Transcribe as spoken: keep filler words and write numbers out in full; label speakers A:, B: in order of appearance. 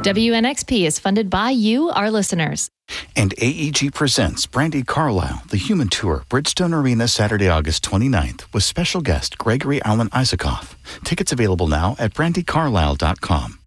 A: W N X P is funded by you, our listeners.
B: And A E G presents Brandi Carlile, The Human Tour, Bridgestone Arena, Saturday, August twenty-ninth, with special guest Gregory Alan Isakov. Tickets available now at brandi carlile dot com.